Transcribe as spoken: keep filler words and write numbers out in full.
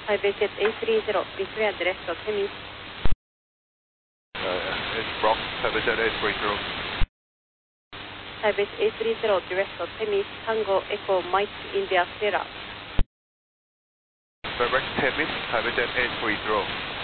Taipei Jet eight three zero, declare address to Temis. Uh, it's Brock, Taipei Jet eight three zero. Taipei Jet eight three zero, direct to Temis, Tango Echo Mike India Sierra. Direct Temis, Taipei Jet eight three zero.